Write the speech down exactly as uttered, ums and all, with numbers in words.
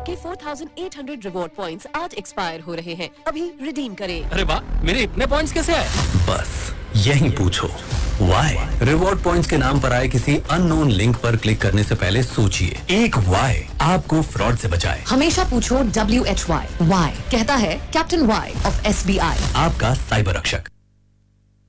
आपके four thousand eight hundred reward points आज expire हो रहे हैं, अभी रिडीम करें। अरे वाह, मेरे इतने पॉइंट्स कैसे आए? बस यही पूछो वाई। रिवॉर्ड पॉइंट्स के नाम पर आए किसी अननोन लिंक पर क्लिक करने से पहले सोचिए, एक वाई आपको फ्रॉड से बचाए। हमेशा पूछो डब्ल्यू एच वाई। वाई कहता है captain Y of S B I, आपका साइबर रक्षक।